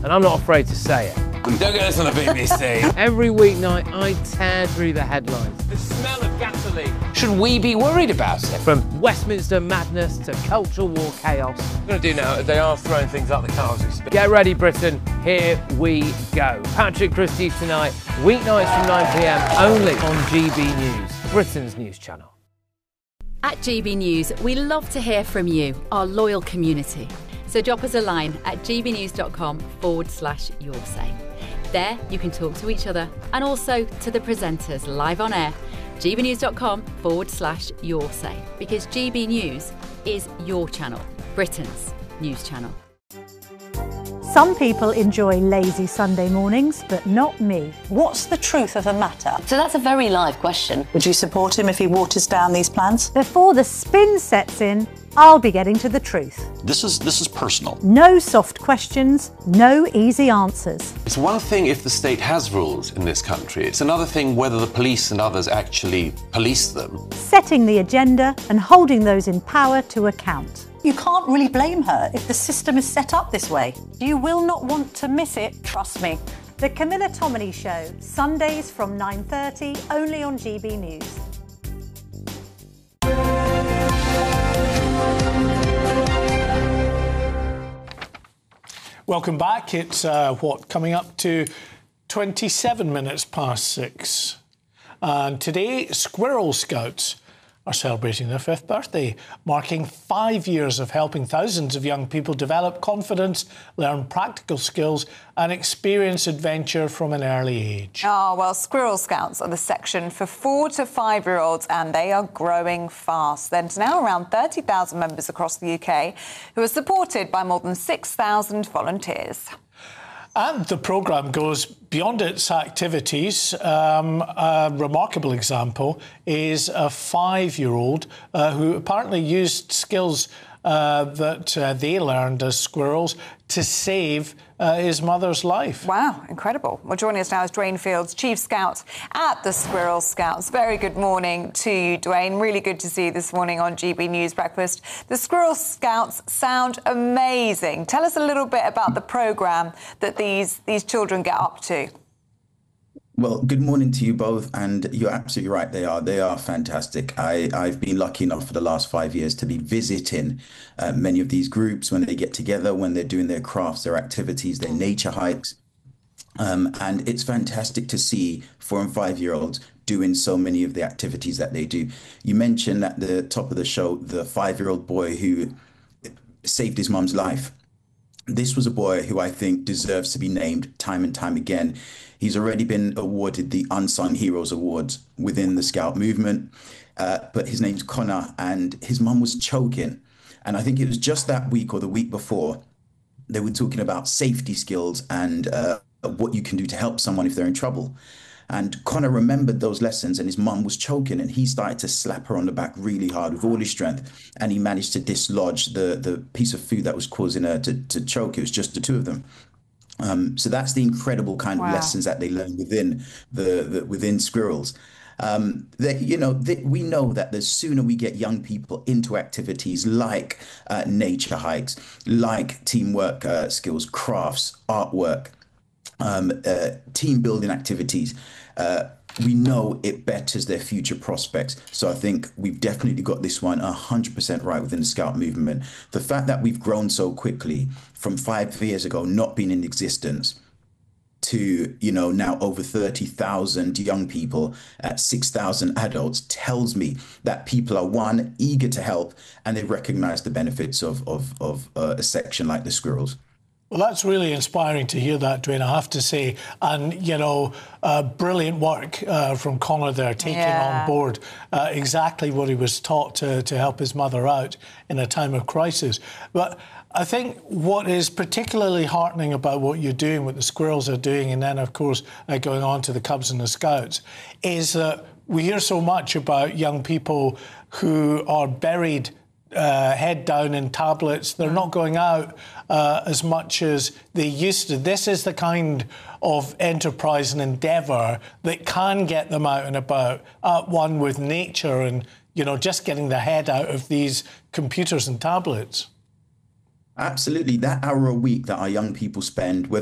and I'm not afraid to say it. Don't get this on the BBC. Every weeknight, I tear through the headlines. The smell of gasoline. Should we be worried about it? From Westminster madness to cultural war chaos. What we're going to do now is they are throwing things out the car as we speak. Get ready, Britain. Here we go. Patrick Christie tonight, weeknights from 9 p.m, only on GB News, Britain's news channel. At GB News, we love to hear from you, our loyal community. So drop us a line at gbnews.com/yoursay. There you can talk to each other and also to the presenters live on air. gbnews.com/yoursay, because GB News is your channel, Britain's news channel. Some people enjoy lazy Sunday mornings, but not me. What's the truth of the matter? So that's a very live question. Would you support him if he waters down these plans? Before the spin sets in, I'll be getting to the truth. This is personal. No soft questions, no easy answers. It's one thing if the state has rules in this country. It's another thing whether the police and others actually police them. Setting the agenda and holding those in power to account. You can't really blame her if the system is set up this way. You will not want to miss it, trust me. The Camilla Tominey Show, Sundays from 9:30, only on GB News. Welcome back. It's, coming up to 27 minutes past 6. And today, Squirrel Scouts are celebrating their 5th birthday, marking 5 years of helping thousands of young people develop confidence, learn practical skills and experience adventure from an early age. Oh, well, Squirrel Scouts are the section for 4 to 5-year-olds, and they are growing fast. There's now around 30,000 members across the UK who are supported by more than 6,000 volunteers. And the programme goes beyond its activities. A remarkable example is a 5-year-old who apparently used skills that they learned as squirrels to save his mother's life. Wow, incredible. Well, joining us now is Dwayne Fields, Chief Scout at the Squirrel Scouts. Very good morning to you, Dwayne. Really good to see you this morning on GB News Breakfast. The Squirrel Scouts sound amazing. Tell us a little bit about the programme that these children get up to. Well, good morning to you both, and you're absolutely right. They are fantastic. I've been lucky enough for the last 5 years to be visiting many of these groups when they get together, when they're doing their crafts, their activities, their nature hikes. And it's fantastic to see 4 and 5-year-olds doing so many of the activities that they do. You mentioned at the top of the show, the 5-year-old boy who saved his mum's life. This was a boy who I think deserves to be named time and time again. He's already been awarded the Unsung Heroes Awards within the Scout movement, but his name's Connor, and his mum was choking. And I think it was just that week or the week before, they were talking about safety skills and what you can do to help someone if they're in trouble. And Connor remembered those lessons, and his mum was choking, and he started to slap her on the back really hard with all his strength, and he managed to dislodge the piece of food that was causing her to choke. It was just the two of them. So that's the incredible kind of lessons that they learn within squirrels. We know that the sooner we get young people into activities like nature hikes, like teamwork skills, crafts, artwork, team building activities, we know it betters their future prospects. So I think we've definitely got this one 100% right within the Scout movement. The fact that we've grown so quickly from 5 years ago, not being in existence, to, now over 30,000 young people at 6,000 adults tells me that people are, one, eager to help, and they recognize the benefits of a section like the Squirrels. Well, that's really inspiring to hear that, Dwayne, I have to say. And, brilliant work from Connor there, taking on board exactly what he was taught to help his mother out in a time of crisis. But I think what is particularly heartening about what you're doing, what the Squirrels are doing, and then, of course, going on to the Cubs and the Scouts, is that we hear so much about young people who are buried head down in tablets. They're not going out as much as they used to. This is the kind of enterprise and endeavour that can get them out and about, at one with nature and, just getting the head out of these computers and tablets. Absolutely. That hour a week that our young people spend, whether